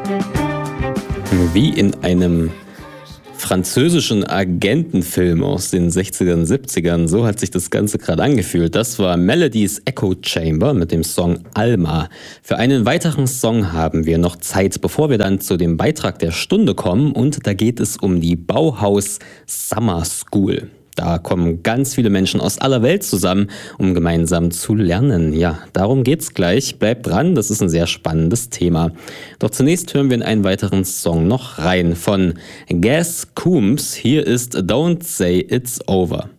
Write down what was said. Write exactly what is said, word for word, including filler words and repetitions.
Wie in einem französischen Agentenfilm aus den sechzigern, siebzigern, so hat sich das Ganze gerade angefühlt. Das war Melodies Echo Chamber mit dem Song Alma. Für einen weiteren Song haben wir noch Zeit, bevor wir dann zu dem Beitrag der Stunde kommen, und da geht es um die Bauhaus Summer School. Da kommen ganz viele Menschen aus aller Welt zusammen, um gemeinsam zu lernen. Ja, darum geht's gleich. Bleibt dran, das ist ein sehr spannendes Thema. Doch zunächst hören wir in einen weiteren Song noch rein von Gas Coombs. Hier ist Don't Say It's Over.